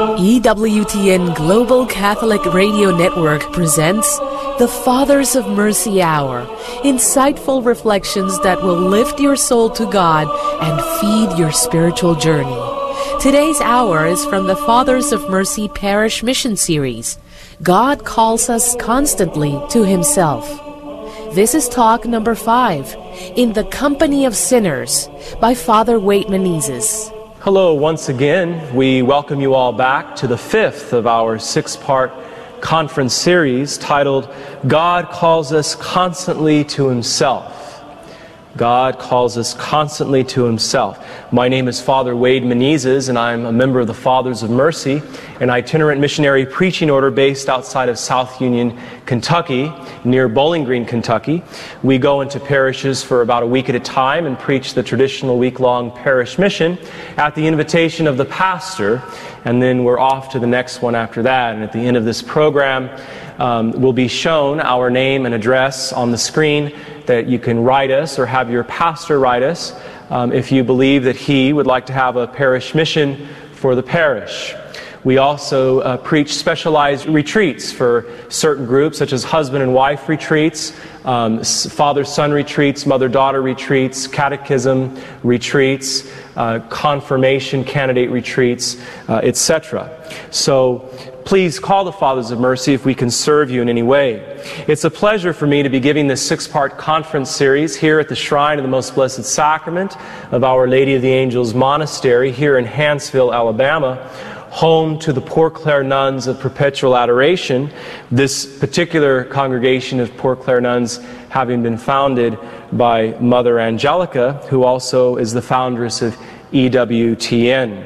EWTN Global Catholic Radio Network presents the Fathers of Mercy Hour, insightful reflections that will lift your soul to God and feed your spiritual journey. Today's hour is from the Fathers of Mercy Parish Mission Series, God Calls Us Constantly to Himself. This is talk number 5, In the Company of Sinners, by Father Wade Menezes. Hello once again. We welcome you all back to the 5th of our 6-part conference series titled, God Calls Us Constantly to Himself. God calls us constantly to Himself. My name is Father Wade Menezes, and I'm a member of the Fathers of Mercy, an itinerant missionary preaching order based outside of South Union, Kentucky, near Bowling Green, Kentucky. We go into parishes for about a week at a time and preach the traditional week-long parish mission at the invitation of the pastor, and then we're off to the next one after that. And at the end of this program, will be shown our name and address on the screen that you can write us or have your pastor write us if you believe that he would like to have a parish mission for the parish. We also preach specialized retreats for certain groups, such as husband and wife retreats, father-son retreats, mother-daughter retreats, catechism retreats, confirmation candidate retreats, etc. So please call the Fathers of Mercy if we can serve you in any way. It's a pleasure for me to be giving this 6-part conference series here at the Shrine of the Most Blessed Sacrament of Our Lady of the Angels Monastery here in Hanceville, Alabama, home to the Poor Clare Nuns of Perpetual Adoration. This particular congregation of Poor Clare Nuns having been founded by Mother Angelica, who also is the foundress of EWTN.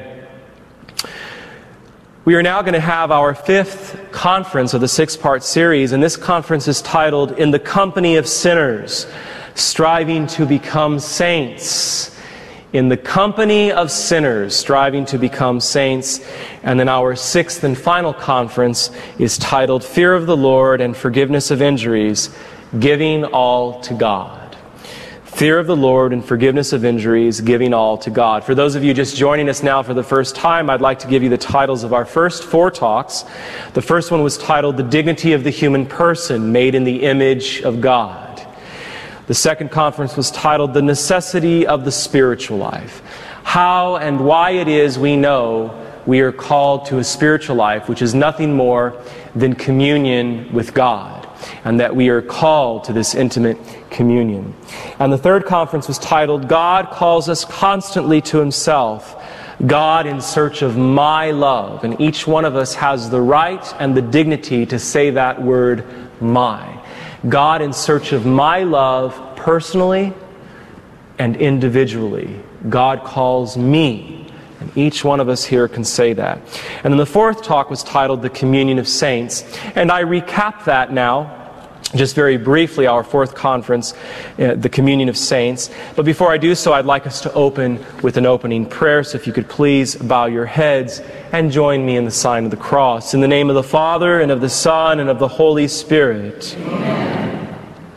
We are now going to have our 5th conference of the 6-part series, and this conference is titled, In the Company of Sinners, Striving to Become Saints. In the Company of Sinners, Striving to Become Saints. And then our 6th and final conference is titled, Fear of the Lord and Forgiveness of Injuries, Giving All to God. Fear of the Lord and forgiveness of injuries, giving all to God. For those of you just joining us now for the first time, I'd like to give you the titles of our first 4 talks. The first one was titled, The Dignity of the Human Person, Made in the Image of God. The second conference was titled, The Necessity of the Spiritual Life. How and why it is we know we are called to a spiritual life, which is nothing more than communion with God, and that we are called to this intimate communion. And the third conference was titled, God Calls Us Constantly to Himself, God in Search of My Love. And each one of us has the right and the dignity to say that word, my. God in search of my love personally and individually. God calls me. And each one of us here can say that. And then the fourth talk was titled, The Communion of Saints. And I recap that now, just very briefly, our 4th conference, the Communion of Saints. But before I do so, I'd like us to open with an opening prayer. So if you could please bow your heads and join me in the sign of the cross. In the name of the Father, and of the Son, and of the Holy Spirit. Amen.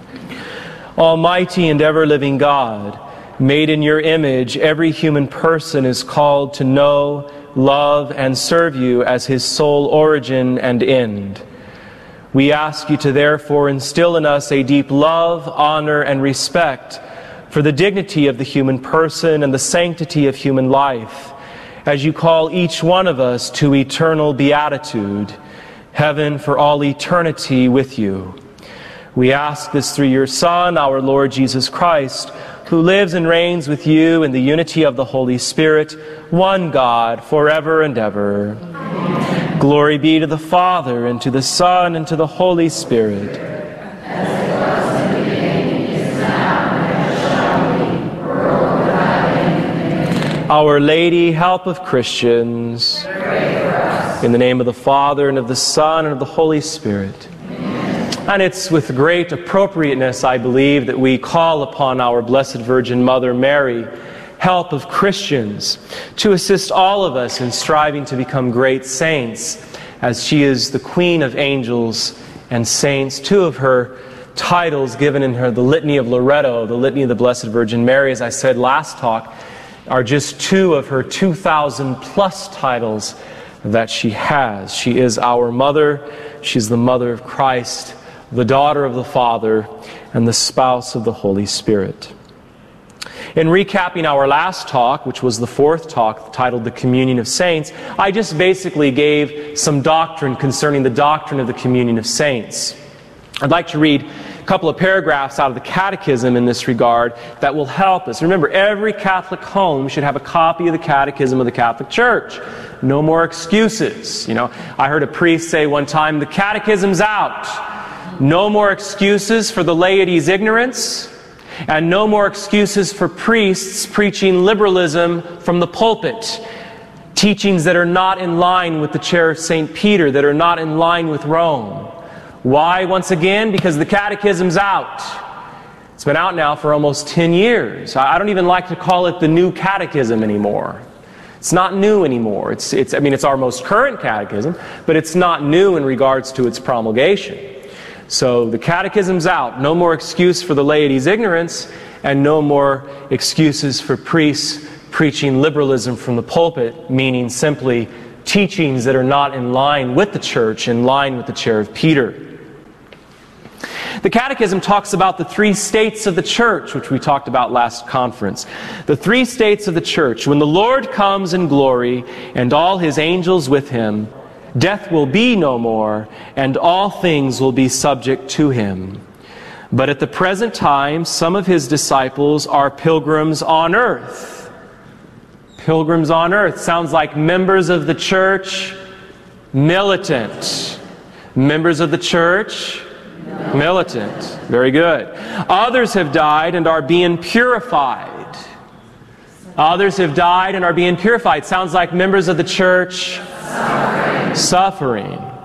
Almighty and ever-living God, made in your image, every human person is called to know, love, and serve you as his sole origin and end. We ask you to therefore instill in us a deep love, honor, and respect for the dignity of the human person and the sanctity of human life, as you call each one of us to eternal beatitude, heaven for all eternity with you. We ask this through your Son, our Lord Jesus Christ, who lives and reigns with you in the unity of the Holy Spirit, one God, forever and ever. Amen. Glory be to the Father, and to the Son, and to the Holy Spirit. As it was in the beginning, is now, and ever shall be, world without end. Our Lady, help of Christians. Pray for us. In the name of the Father, and of the Son, and of the Holy Spirit. And it's with great appropriateness, I believe, that we call upon our Blessed Virgin Mother Mary, help of Christians, to assist all of us in striving to become great saints, as she is the Queen of Angels and Saints. 2 of her titles given in her, the Litany of Loretto, the Litany of the Blessed Virgin Mary, as I said last talk, are just 2 of her 2,000 plus titles that she has. She is our mother. She's the mother of Christ, the daughter of the Father, and the spouse of the Holy Spirit. In recapping our last talk, which was the fourth talk, titled The Communion of Saints, I just basically gave some doctrine concerning the doctrine of the Communion of Saints. I'd like to read a couple of paragraphs out of the Catechism in this regard that will help us. Remember, every Catholic home should have a copy of the Catechism of the Catholic Church. No more excuses. I heard a priest say one time, the Catechism's out. No more excuses for the laity's ignorance, and no more excuses for priests preaching liberalism from the pulpit. Teachings that are not in line with the chair of St. Peter, that are not in line with Rome. Why, once again? Because the Catechism's out. It's been out now for almost 10 years. I don't even like to call it the New Catechism anymore. It's not new anymore. It's our most current catechism, but it's not new in regards to its promulgation. So the Catechism's out. No more excuse for the laity's ignorance, and no more excuses for priests preaching liberalism from the pulpit, meaning simply teachings that are not in line with the church, in line with the chair of Peter. The Catechism talks about the three states of the church, which we talked about last conference. The three states of the church. When the Lord comes in glory, and all His angels with Him, death will be no more, and all things will be subject to Him. But at the present time, some of His disciples are pilgrims on earth. Pilgrims on earth sounds like members of the church, militant. Members of the church, militant. Very good. Others have died and are being purified. Others have died and are being purified. Sounds like members of the church, suffering.